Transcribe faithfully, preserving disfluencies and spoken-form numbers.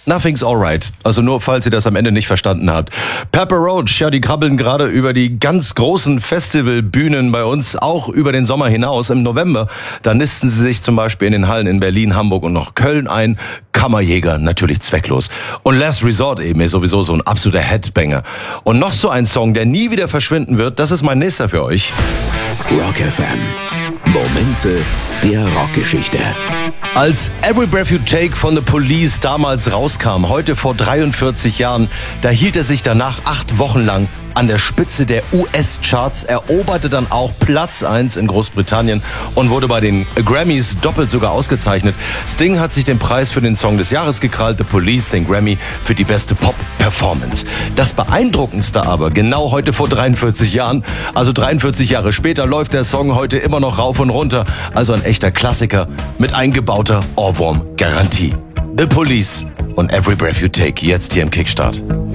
Nothing's Alright. Also nur, falls ihr das am Ende nicht verstanden habt. Pepper Roach, ja, die krabbeln gerade über die ganz großen Festivalbühnen bei uns, auch über den Sommer hinaus. Im November, da nisten sie sich zum Beispiel in den Hallen in Berlin, Hamburg und noch Köln ein. Kammerjäger, natürlich zwecklos. Und Last Resort eben ist sowieso so ein absoluter Headbanger. Und noch so ein Song, der nie wieder verschwinden wird, das ist mein nächster für euch. Rock F M. Momente der Rockgeschichte. Als Every Breath You Take von The Police damals rauskam, heute vor dreiundvierzig Jahren, da hielt er sich danach acht Wochen lang an der Spitze der U S-Charts, eroberte dann auch Platz eins in Großbritannien und wurde bei den Grammys doppelt sogar ausgezeichnet. Sting hat sich den Preis für den Song des Jahres gekrallt, The Police den Grammy für die beste Pop-Performance. Das Beeindruckendste aber, genau heute vor dreiundvierzig Jahren, also dreiundvierzig Jahre später, läuft der Song heute immer noch rauf und runter, also ein echter Klassiker mit eingebauter Ohrwurm-Garantie. The Police und Every Breath You Take, jetzt hier im Kickstart.